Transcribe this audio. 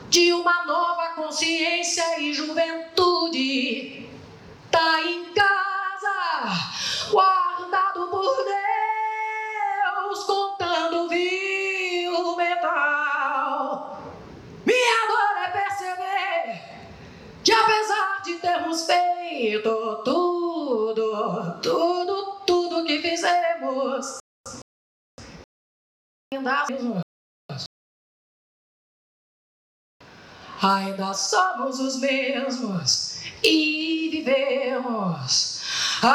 de uma nova consciência e juventude. Tá em casa, guardado por Deus, contando vil metal. Minha dor é perceber que apesar de termos feito tudo que fizemos, ainda somos os mesmos e vivemos